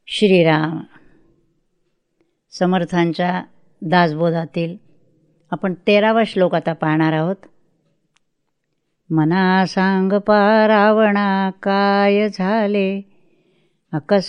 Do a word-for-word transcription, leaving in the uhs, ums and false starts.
श्रीराम. समर्थांच्या दासबोधातील आपण तेरावा श्लोक आता पाहणार आहोत. मना सांग पा रावणा काय झाले, अकस